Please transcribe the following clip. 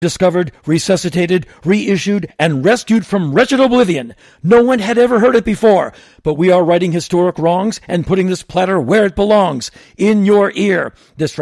discovered, resuscitated, reissued, and rescued from wretched oblivion. No one had ever heard it before, but we are righting historic wrongs and putting this platter where it belongs, in your ear. This